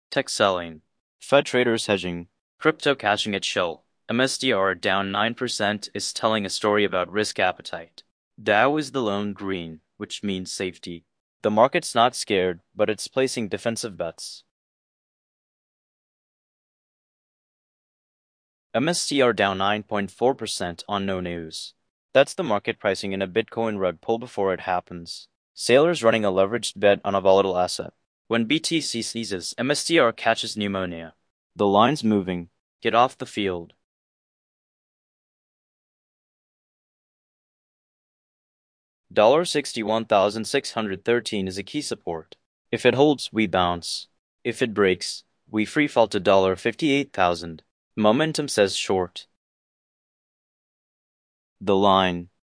Tech selling. Fed traders hedging. Crypto cashing at Shell. MSTR down 9% is telling a story about risk appetite. Dow is the lone green, which means safety. The market's not scared, but it's placing defensive bets. MSTR down 9.4% on no news. That's the market pricing in a Bitcoin rug pull before it happens. Sailors running a leveraged bet on a volatile asset. When BTC sneezes, MSTR catches pneumonia. The line's moving. Get off the field. $61,613 is a key support. If it holds, we bounce. If it breaks, we free fall to $58,000. Momentum says short. The line.